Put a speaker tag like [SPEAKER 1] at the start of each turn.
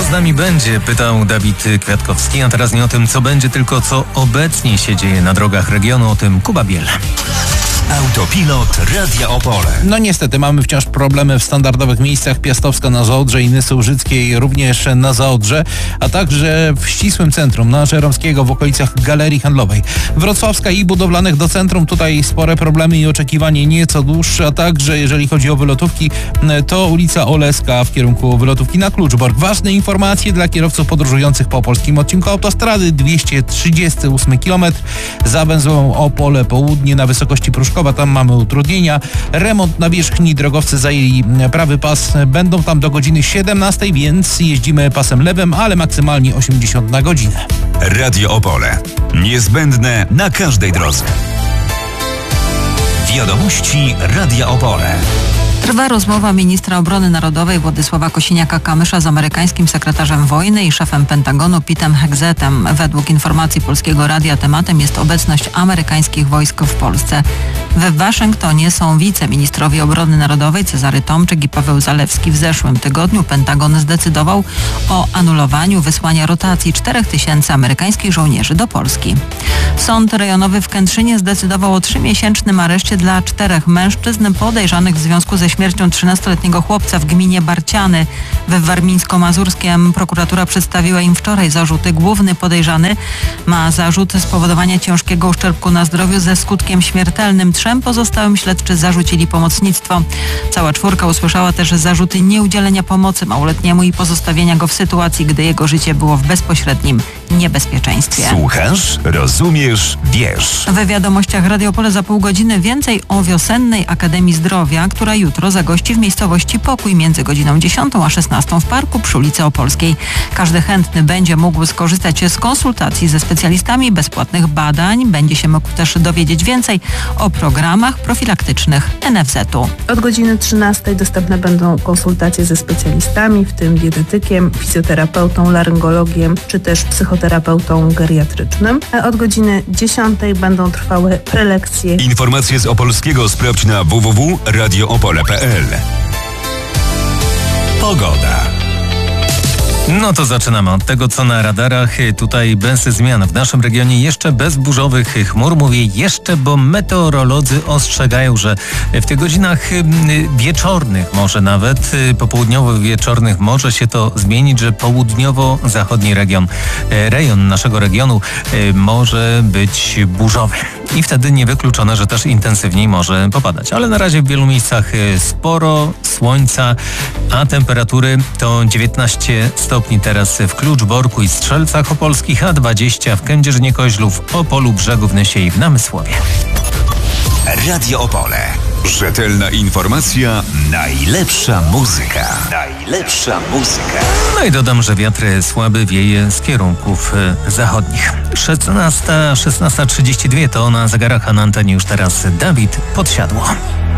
[SPEAKER 1] z nami będzie? Pytał Dawid Kwiatkowski, a teraz nie o tym, co będzie, tylko co obecnie się dzieje na drogach regionu, o tym Kuba Biel.
[SPEAKER 2] Autopilot Radia Opole.
[SPEAKER 3] No niestety mamy wciąż problemy w standardowych miejscach Piastowska na Zaodrze i Nysy Łużyckiej również na Zaodrze, a także w ścisłym centrum na Żeromskiego w okolicach Galerii Handlowej. Wrocławska i budowlanych do centrum, tutaj spore problemy i oczekiwanie nieco dłuższe, a także jeżeli chodzi o wylotówki, to ulica Oleska w kierunku wylotówki na Kluczbork. Ważne informacje dla kierowców podróżujących po polskim odcinku autostrady 238 km za węzłem Opole Południe na wysokości Pruszkowa. Tam mamy utrudnienia. Remont nawierzchni, drogowcy zajęli prawy pas. Będą tam do godziny 17, więc jeździmy pasem lewym, ale maksymalnie 80 na godzinę.
[SPEAKER 2] Radio Opole. Niezbędne na każdej drodze. Wiadomości Radia Opole.
[SPEAKER 4] Trwa rozmowa ministra obrony narodowej Władysława Kosiniaka-Kamysza z amerykańskim sekretarzem wojny i szefem Pentagonu Petem Hegzetem. Według informacji Polskiego Radia tematem jest obecność amerykańskich wojsk w Polsce. We Waszyngtonie są wiceministrowie obrony narodowej Cezary Tomczyk i Paweł Zalewski. W zeszłym tygodniu Pentagon zdecydował o anulowaniu wysłania rotacji 4000 amerykańskich żołnierzy do Polski. Sąd rejonowy w Kętrzynie zdecydował o 3-miesięcznym areszcie dla 4 mężczyzn podejrzanych w związku ze śmiercią 13-letniego chłopca w gminie Barciany we Warmińsko-Mazurskiem. Prokuratura przedstawiła im wczoraj zarzuty. Główny podejrzany ma zarzut spowodowania ciężkiego uszczerbku na zdrowiu ze skutkiem śmiertelnym. 3 pozostałym śledczy zarzucili pomocnictwo. Cała 4 usłyszała też zarzuty nieudzielenia pomocy małoletniemu i pozostawienia go w sytuacji, gdy jego życie było w bezpośrednim niebezpieczeństwie.
[SPEAKER 2] Słuchasz, rozumiesz, wiesz.
[SPEAKER 4] We wiadomościach Radio Opole za pół godziny więcej o wiosennej Akademii Zdrowia, która jutro zagości w miejscowości Pokój między godziną 10 a 16 w parku przy ulicy Opolskiej. Każdy chętny będzie mógł skorzystać z konsultacji ze specjalistami, bezpłatnych badań. Będzie się mógł też dowiedzieć więcej o programach profilaktycznych NFZ-u.
[SPEAKER 5] Od godziny 13 dostępne będą konsultacje ze specjalistami, w tym dietetykiem, fizjoterapeutą, laryngologiem czy też psychoterapeutą geriatrycznym. A od godziny 10 będą trwały prelekcje.
[SPEAKER 2] Informacje z Opolskiego sprawdź na www.radioopole.pl. Pogoda.
[SPEAKER 1] No to zaczynamy od tego, co na radarach. Tutaj bez zmian. W naszym regionie jeszcze bez burzowych chmur. Mówię jeszcze, bo meteorolodzy ostrzegają, że w tych godzinach wieczornych, może nawet popołudniowych wieczornych może się to zmienić, że południowo-zachodni rejon naszego regionu może być burzowy. I wtedy niewykluczone, że też intensywniej może popadać. Ale na razie w wielu miejscach sporo słońca, a temperatury to 19 stopni teraz w Kluczborku i Strzelcach Opolskich, a 20 w Kędzierzynie-Koźlu, Opolu, Brzegu, w Nysie i w Namysłowie.
[SPEAKER 2] Radio Opole. Rzetelna informacja, najlepsza muzyka. Najlepsza muzyka.
[SPEAKER 1] No i dodam, że wiatr słaby wieje z kierunków zachodnich. 16:32 to na zegarach, a na antenie już teraz Dawid Podsiadło.